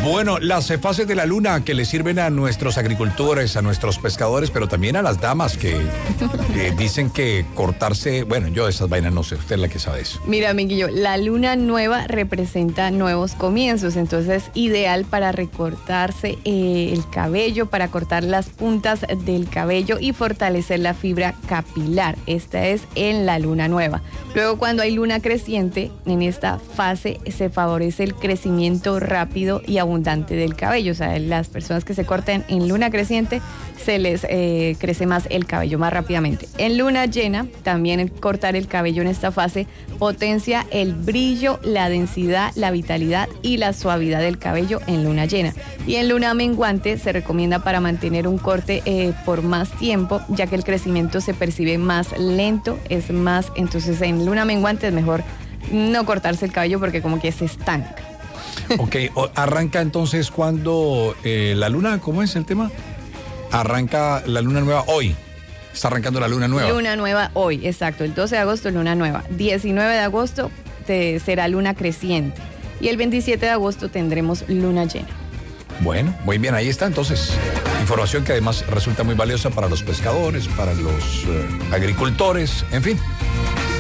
Bueno, las fases de la luna que le sirven a nuestros agricultores, a nuestros pescadores, pero también a las damas que dicen que cortarse, bueno, yo esas vainas no sé, usted es la que sabe eso. Mira, amiguillo, la luna nueva representa nuevos comienzos, entonces es ideal para recortarse el cabello, para cortar las puntas del cabello y fortalecer la fibra capilar. Esta es en la luna nueva. Luego, cuando hay luna creciente, en esta fase se favorece el crecimiento rápido y abundante del cabello. O sea, las personas que se corten en luna creciente se les crece más el cabello más rápidamente. En luna llena, también el cortar el cabello en esta fase potencia el brillo, la densidad, la vitalidad y la suavidad del cabello en luna llena. Y en luna menguante se recomienda para mantener un corte por más tiempo, ya que el crecimiento se percibe más lento, es más, entonces en luna menguante es mejor no cortarse el cabello porque como que se estanca. Ok, arranca entonces cuando la luna, ¿cómo es el tema? Arranca la luna nueva hoy. Está arrancando la luna nueva. Luna nueva hoy, exacto. El 12 de agosto, luna nueva. 19 de agosto será luna creciente. Y el 27 de agosto tendremos luna llena. Bueno, muy bien, ahí está entonces. Información que además resulta muy valiosa para los pescadores, para los agricultores, en fin.